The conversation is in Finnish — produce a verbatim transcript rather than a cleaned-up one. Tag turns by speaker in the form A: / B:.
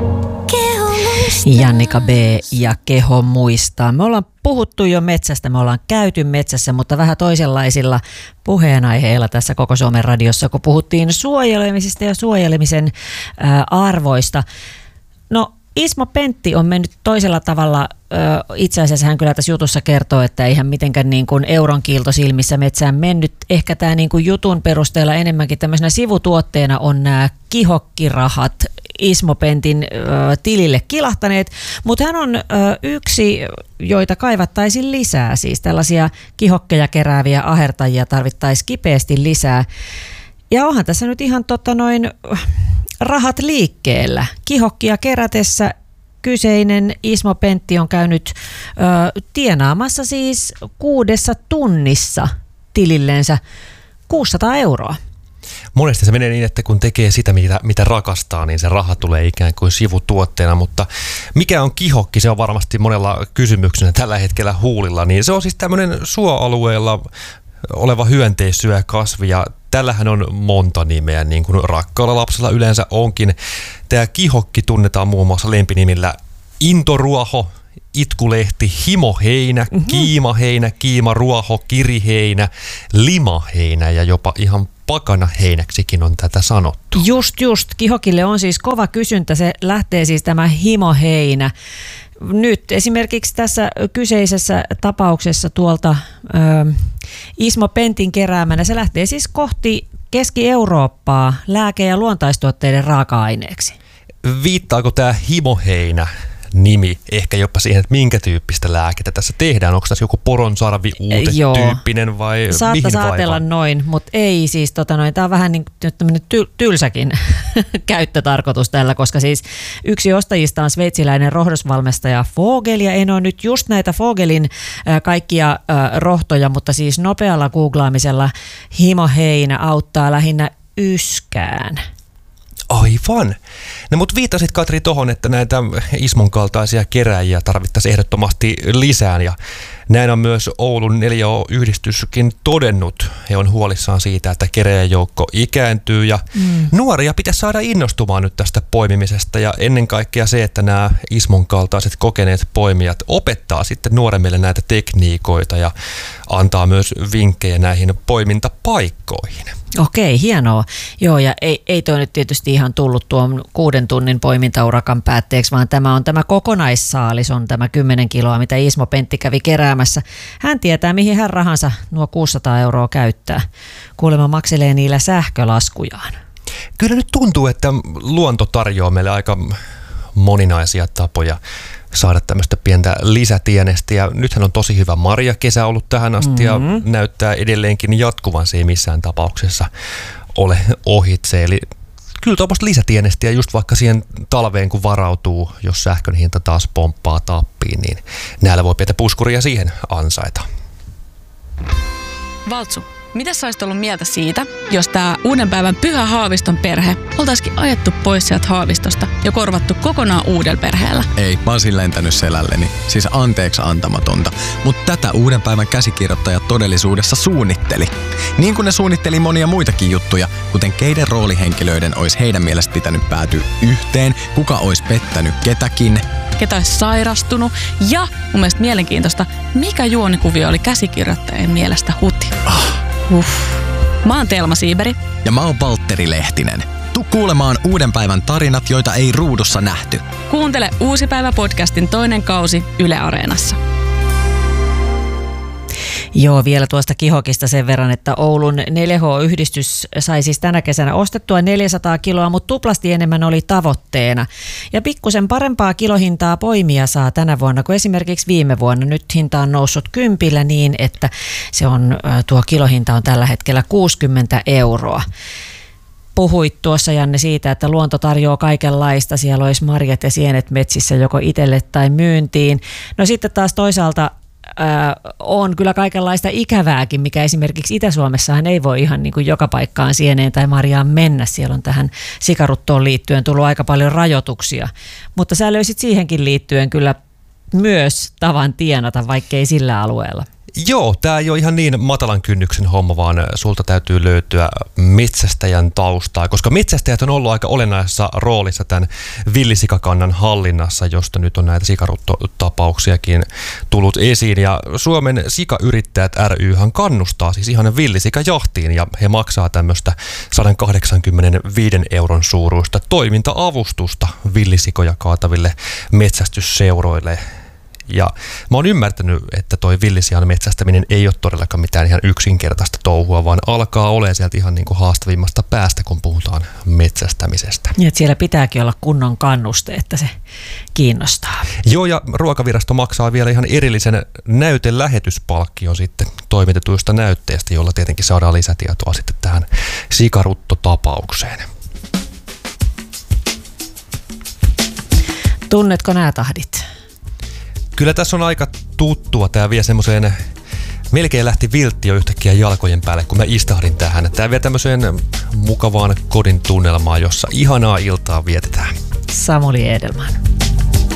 A: Jannika B. ja Keho muistaa. Me ollaan puhuttu jo metsästä, me ollaan käyty metsässä, mutta vähän toisenlaisilla puheenaiheilla tässä Koko Suomen radiossa, kun puhuttiin suojelemisesta ja suojelemisen ää, arvoista. No, Ismo Pentti on mennyt toisella tavalla. Itse asiassa hän kyllä tässä jutussa kertoo, että eihän mitenkään niin kuin euron kiilto silmissä metsään mennyt. Ehkä tämä niin kuin jutun perusteella enemmänkin tämmöisenä sivutuotteena on nämä kihokkirahat Ismo Pentin ö, tilille kilahtaneet, mutta hän on ö, yksi, joita kaivattaisiin lisää, siis tällaisia kihokkeja kerääviä ahertajia tarvittaisiin kipeästi lisää. Ja onhan tässä nyt ihan totta noin rahat liikkeellä. Kihokkia kerätessä kyseinen Ismo Pentti on käynyt ö, tienaamassa siis kuudessa tunnissa tilillensä kuusisataa euroa.
B: Monesti se menee niin, että kun tekee sitä, mitä, mitä rakastaa, niin se raha tulee ikään kuin sivutuotteena, mutta mikä on kihokki, se on varmasti monella kysymyksenä tällä hetkellä huulilla, niin se on siis tämmöinen suoalueella oleva hyönteissyökasvi ja tällähän on monta nimeä, niin kuin rakkaalla lapsella yleensä onkin. Tämä kihokki tunnetaan muun muassa lempinimillä intoruoho, itkulehti, himoheinä, mm-hmm. kiimaheinä, kiimaruoho, kiriheinä, limaheinä ja jopa ihan pakanaheinäksikin on tätä sanottu.
A: Just just, kihokille on siis kova kysyntä, se lähtee siis tämä himoheinä. Nyt esimerkiksi tässä kyseisessä tapauksessa tuolta ö, Ismo Pentin keräämänä, se lähtee siis kohti Keski-Eurooppaa lääke- ja luontaistuotteiden raaka-aineeksi.
B: Viittaako tämä himoheinä nimi ehkä jopa siihen, että minkä tyyppistä lääkettä tässä tehdään? Onko tässä joku poronsarvi uute-tyyppinen vai
A: saattaisi
B: mihin
A: ajatella noin, mutta ei siis, tota noin, tämä on vähän niin kuin tyl- tylsäkin käyttötarkoitus tällä, koska siis yksi ostajista on sveitsiläinen rohdosvalmistaja Vogel, ja en ole nyt just näitä Vogelin äh, kaikkia äh, rohtoja, mutta siis nopealla googlaamisella himoheinä auttaa lähinnä yskään.
B: Aivan. No mutta viittasit Katri tohon, että näitä Ismon kaltaisia keräjiä tarvittaisiin ehdottomasti lisää ja näin on myös Oulun neljä H-yhdistyskin todennut. He on huolissaan siitä, että keräjäjoukko ikääntyy ja mm. nuoria pitäisi saada innostumaan nyt tästä poimimisesta ja ennen kaikkea se, että nämä Ismon kaltaiset kokeneet poimijat opettaa sitten nuoremmille näitä tekniikoita ja antaa myös vinkkejä näihin poimintapaikkoihin.
A: Okei, hienoa. Joo, ja ei, ei toi nyt tietysti ihan tullut tuon kuuden tunnin poimintaurakan päätteeksi, vaan tämä on tämä kokonaissaalis, on tämä kymmenen kiloa, mitä Ismo Pentti kävi keräämässä. Hän tietää, mihin hän rahansa nuo kuusisataa euroa käyttää. Kuulemma makselee niillä sähkölaskujaan.
B: Kyllä nyt tuntuu, että luonto tarjoaa meille aika moninaisia tapoja saada tämmöistä pientä lisätienestä ja nythän on tosi hyvä marjakesä ollut tähän asti mm-hmm. ja näyttää edelleenkin jatkuvan, se ei missään tapauksessa ole ohitse. Eli kyllä tuollaista lisätienestä ja just vaikka siihen talveen kun varautuu, jos sähkön hinta taas pomppaa tappiin, niin näillä voi pientä puskuria siihen ansaita.
C: Valtsu, mitä sä olisit ollut mieltä siitä, jos tää uuden päivän Pyhä Haaviston perhe oltaisikin ajettu pois sieltä Haavistosta ja korvattu kokonaan uudella perheellä?
D: Ei, mä oon siinä lentänyt selälleni. Siis anteeksi antamatonta. Mutta tätä uuden päivän käsikirjoittaja todellisuudessa suunnitteli. Niin kuin ne suunnitteli monia muitakin juttuja, kuten keiden roolihenkilöiden olisi heidän mielestä pitänyt päätyä yhteen, kuka olisi pettänyt ketäkin,
C: ketä olisi sairastunut ja mun mielestä mielenkiintoista, mikä juonikuvio oli käsikirjoittajien mielestä huti.
D: Ah.
C: Uff. Mä oon Telma Siiberi.
D: Ja mä oon Valtteri Lehtinen. Tuu kuulemaan uuden päivän tarinat, joita ei ruudussa nähty.
C: Kuuntele Uusi päivä podcastin toinen kausi Yle Areenassa.
A: Joo, vielä tuosta kihokista sen verran, että Oulun neljä H-yhdistys sai siis tänä kesänä ostettua neljäsataa kiloa, mutta tuplasti enemmän oli tavoitteena. Ja pikkusen parempaa kilohintaa poimia saa tänä vuonna kuin esimerkiksi viime vuonna. Nyt hinta on noussut kympillä niin, että se on, tuo kilohinta on tällä hetkellä kuusikymmentä euroa. Puhuit tuossa, Janne, siitä, että luonto tarjoaa kaikenlaista. Siellä olisi marjat ja sienet metsissä joko itselle tai myyntiin. No sitten taas toisaalta Öö, on kyllä kaikenlaista ikävääkin, mikä esimerkiksi Itä-Suomessahan ei voi ihan niin kuin joka paikkaan sieneen tai marjaan mennä. Siellä on tähän sikaruttoon liittyen tullut aika paljon rajoituksia, mutta sä löysit siihenkin liittyen kyllä myös tavan tienata, vaikkei sillä alueella.
B: Joo, tämä ei ole ihan niin matalan kynnyksen homma, vaan sulta täytyy löytyä metsästäjän taustaa, koska metsästäjät on ollut aika olennaisessa roolissa tämän villisikakannan hallinnassa, josta nyt on näitä sikaruttotapauksiakin tullut esiin. Ja Suomen sikayrittäjät ry:hän kannustaa siis ihan villisikajahtiin ja he maksaa tämmöistä sata kahdeksankymmentäviisi euron suuruista toiminta-avustusta villisikoja kaataville metsästysseuroille. Ja mä oon ymmärtänyt, että toi villisian metsästäminen ei ole todellakaan mitään ihan yksinkertaista touhua, vaan alkaa olemaan sieltä ihan niin kuin haastavimmasta päästä, kun puhutaan metsästämisestä.
A: Ja että siellä pitääkin olla kunnon kannuste, että se kiinnostaa.
B: Joo, ja Ruokavirasto maksaa vielä ihan erillisen näytelähetyspalkkion sitten toimitetuista näytteistä, jolla tietenkin saadaan lisätietoa sitten tähän sikaruttotapaukseen.
A: Tunnetko nämä tahdit?
B: Kyllä tässä on aika tuttua. Tämä vie semmoiseen, melkein lähti viltti jo yhtäkkiä jalkojen päälle, kun mä istahdin tähän. Tämä vie tämmöiseen mukavaan kodin tunnelmaan, jossa ihanaa iltaa vietetään.
A: Samuli Edelman.